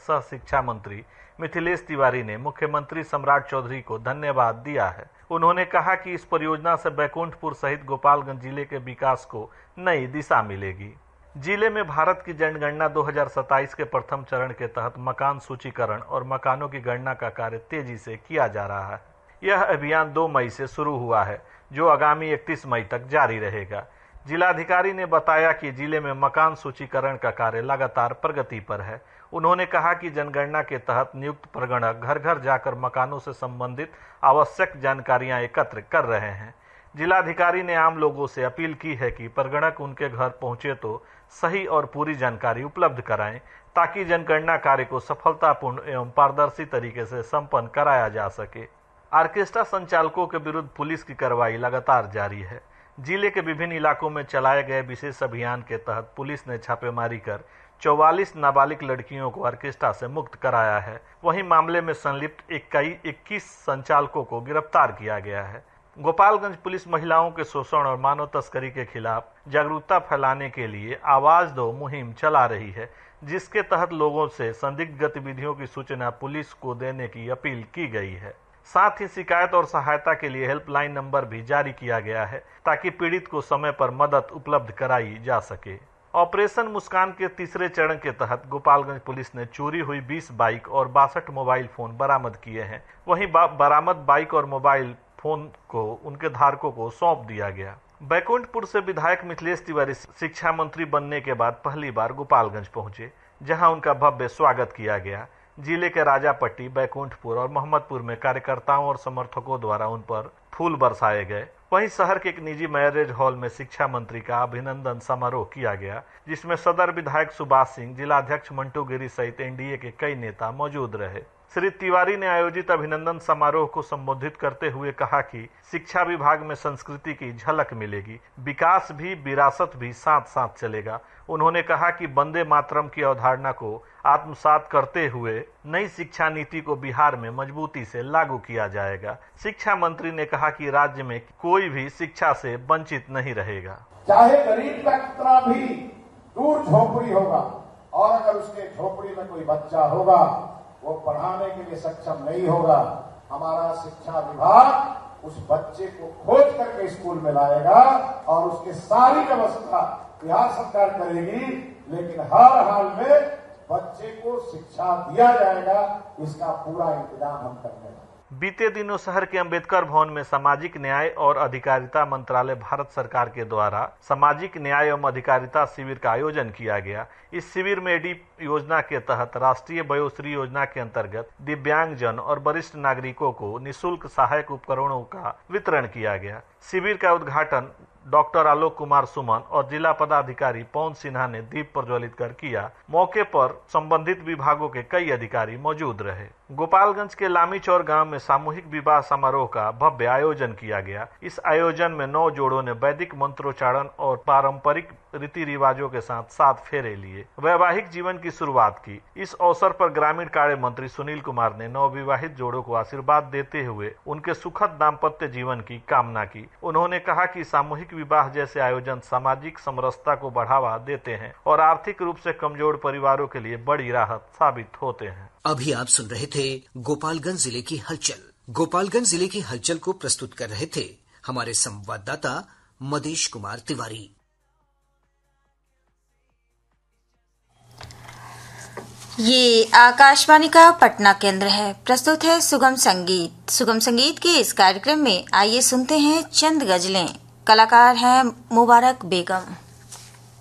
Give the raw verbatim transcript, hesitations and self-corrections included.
सह शिक्षा मंत्री मिथिलेश तिवारी ने मुख्यमंत्री सम्राट चौधरी को धन्यवाद दिया है। उन्होंने कहा कि इस परियोजना से बैकुंठपुर सहित गोपालगंज जिले के विकास को नई दिशा मिलेगी। जिले में भारत की जनगणना दो हज़ार सत्ताईस के प्रथम चरण के तहत मकान सूचीकरण और मकानों की गणना का कार्य तेजी से किया जा रहा है। यह अभियान दो मई से शुरू हुआ है, जो आगामी इकतीस मई तक जारी रहेगा। जिलाधिकारी ने बताया कि जिले में मकान सूचीकरण का कार्य लगातार प्रगति पर है। उन्होंने कहा कि जनगणना के तहत नियुक्त प्रगणक घर घर जाकर मकानों से संबंधित आवश्यक जानकारियां एकत्र कर रहे हैं। जिलाधिकारी ने आम लोगों से अपील की है कि प्रगणक उनके घर पहुंचे तो सही और पूरी जानकारी उपलब्ध कराएं, ताकि जनगणना कार्य को सफलतापूर्ण एवं पारदर्शी तरीके से संपन्न कराया जा सके। ऑर्केस्ट्रा संचालकों के विरुद्ध पुलिस की कार्रवाई लगातार जारी है। जिले के विभिन्न इलाकों में चलाए गए विशेष अभियान के तहत पुलिस ने छापेमारी कर चौवालीस नाबालिग लड़कियों को ऑर्केस्ट्रा से मुक्त कराया है। वहीं मामले में संलिप्त इक्कीस संचालकों को गिरफ्तार किया गया है। गोपालगंज पुलिस महिलाओं के शोषण और मानव तस्करी के खिलाफ जागरूकता फैलाने के लिए आवाज दो मुहिम चला रही है, जिसके तहत लोगों से संदिग्ध गतिविधियों की सूचना पुलिस को देने की अपील की गई है। साथ ही शिकायत और सहायता के लिए हेल्पलाइन नंबर भी जारी किया गया है, ताकि पीड़ित को समय पर मदद उपलब्ध कराई जा सके। ऑपरेशन मुस्कान के तीसरे चरण के तहत गोपालगंज पुलिस ने चोरी हुई बीस बाइक और बासठ मोबाइल फोन बरामद किए हैं। वहीं बरामद बाइक और मोबाइल फोन को उनके धारकों को सौंप दिया गया। बैकुंठपुर से विधायक मिथिलेश तिवारी शिक्षा मंत्री बनने के बाद पहली बार गोपालगंज पहुंचे, जहां उनका भव्य स्वागत किया गया। जिले के राजापट्टी, बैकुंठपुर और मोहम्मदपुर में कार्यकर्ताओं और समर्थकों द्वारा उन पर फूल बरसाए गए। वहीं शहर के एक निजी मैरिज हॉल में शिक्षा मंत्री का अभिनंदन समारोह किया गया, जिसमें सदर विधायक सुभाष सिंह, जिलाध्यक्ष मंटू गिरी सहित एनडीए के कई नेता मौजूद रहे। श्री तिवारी ने आयोजित अभिनंदन समारोह को संबोधित करते हुए कहा कि शिक्षा विभाग में संस्कृति की झलक मिलेगी, विकास भी विरासत भी साथ साथ चलेगा। उन्होंने कहा कि वंदे मातरम की अवधारणा को आत्मसात करते हुए नई शिक्षा नीति को बिहार में मजबूती से लागू किया जाएगा। शिक्षा मंत्री ने कहा कि राज्य में कोई भी शिक्षा से वंचित नहीं रहेगा। चाहे गरीब का कितना भी दूर झोपड़ी होगा, और अगर उसके झोपड़ी में कोई बच्चा होगा वो पढ़ाने के लिए सक्षम नहीं होगा, हमारा शिक्षा विभाग उस बच्चे को खोज करके स्कूल में लाएगा और उसकी सारी व्यवस्था बिहार सरकार करेगी, लेकिन हर हाल में बच्चे को शिक्षा दिया जाएगा, इसका पूरा इंतजाम हम करने हैं। बीते दिनों शहर के अंबेडकर भवन में सामाजिक न्याय और अधिकारिता मंत्रालय भारत सरकार के द्वारा सामाजिक न्याय एवं अधिकारिता शिविर का आयोजन किया गया। इस शिविर में एडी योजना के तहत राष्ट्रीय वयोश्री योजना के अंतर्गत दिव्यांगजन और वरिष्ठ नागरिकों को निःशुल्क सहायक उपकरणों का वितरण किया गया। शिविर का उद्घाटन डॉक्टर आलोक कुमार सुमन और जिला पदाधिकारी पवन सिन्हा ने दीप प्रज्वलित कर किया। मौके पर संबंधित विभागों के कई अधिकारी मौजूद रहे। गोपालगंज के लामीचौर गांव में सामूहिक विवाह समारोह का भव्य आयोजन किया गया। इस आयोजन में नौ जोड़ों ने वैदिक मंत्रोच्चारण और पारंपरिक रीति रिवाजों के साथ सात फेरे लिए वैवाहिक जीवन की शुरुआत की। इस अवसर पर ग्रामीण कार्य मंत्री सुनील कुमार ने नवविवाहित जोड़ों को आशीर्वाद देते हुए उनके सुखद दाम्पत्य जीवन की कामना की। उन्होंने कहा कि सामूहिक विवाह जैसे आयोजन सामाजिक समरसता को बढ़ावा देते हैं और आर्थिक रूप से कमजोर परिवारों के लिए बड़ी राहत साबित होते हैं। अभी आप सुन रहे थे गोपालगंज जिले की हलचल। गोपालगंज जिले की हलचल को प्रस्तुत कर रहे थे हमारे संवाददाता मदेश कुमार तिवारी। ये आकाशवाणी का पटना केंद्र है। प्रस्तुत है सुगम संगीत। सुगम संगीत के इस कार्यक्रम में आइए सुनते हैं चंद गजलें। कलाकार हैं मुबारक बेगम।